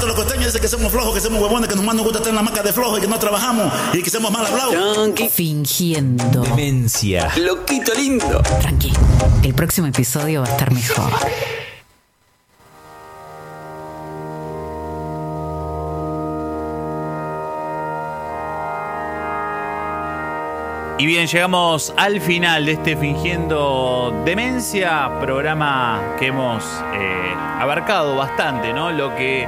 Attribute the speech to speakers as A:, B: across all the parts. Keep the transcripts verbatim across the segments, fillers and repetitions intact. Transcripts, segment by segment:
A: los costeños dicen que somos flojos, que somos huevones, que nomás nos gusta estar en la maca de flojos y que no trabajamos y que somos mal hablados.
B: Tranqui.
C: Fingiendo.
B: Demencia. Loquito lindo.
C: Tranqui. El próximo episodio va a estar mejor.
D: Y bien, llegamos al final de este Fingiendo Demencia, programa que hemos eh, abarcado bastante, ¿no? Lo que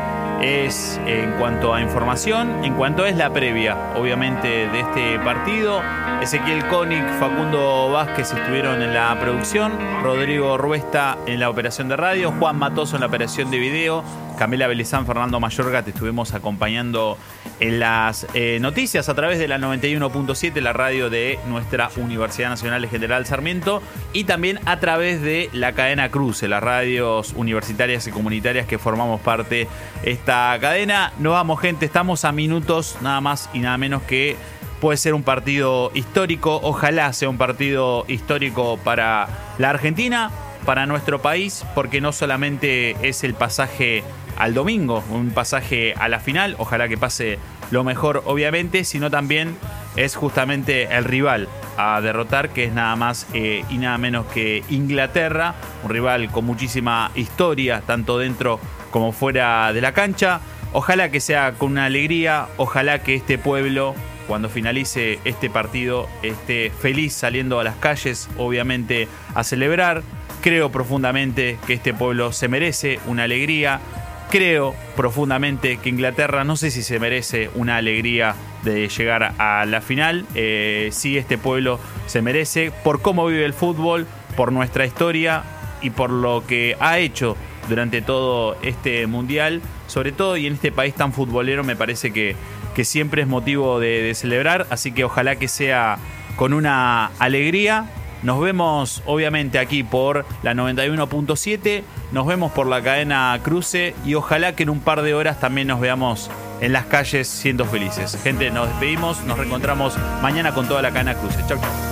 D: es eh, en cuanto a información, en cuanto es la previa, obviamente, de este partido. Ezequiel Koenig, Facundo Vázquez estuvieron en la producción, Rodrigo Ruesta en la operación de radio, Juan Matoso en la operación de video, Camila Belizán, Fernando Mayorga, te estuvimos acompañando en las eh, noticias a través de la noventa y uno punto siete, la radio de nuestra Universidad Nacional de General Sarmiento, y también a través de la cadena Cruce, las radios universitarias y comunitarias que formamos parte de esta cadena. Nos vamos, gente, estamos a minutos nada más y nada menos que puede ser un partido histórico, ojalá sea un partido histórico para la Argentina, para nuestro país, porque no solamente es el pasaje al domingo, un pasaje a la final, ojalá que pase lo mejor obviamente, sino también es justamente el rival a derrotar, que es nada más eh, y nada menos que Inglaterra, un rival con muchísima historia, tanto dentro como fuera de la cancha. Ojalá que sea con una alegría, ojalá que este pueblo, cuando finalice este partido, esté feliz saliendo a las calles, obviamente a celebrar. Creo profundamente que este pueblo se merece una alegría. Creo profundamente que Inglaterra no sé si se merece una alegría de llegar a la final. Eh, sí, este pueblo se merece por cómo vive el fútbol, por nuestra historia y por lo que ha hecho durante todo este mundial. Sobre todo y en este país tan futbolero me parece que, que siempre es motivo de, de celebrar. Así que ojalá que sea con una alegría. Nos vemos obviamente aquí por la noventa y uno punto siete, nos vemos por la cadena Cruce y ojalá que en un par de horas también nos veamos en las calles siendo felices. Gente, nos despedimos, nos reencontramos mañana con toda la cadena Cruce. Chau, chau.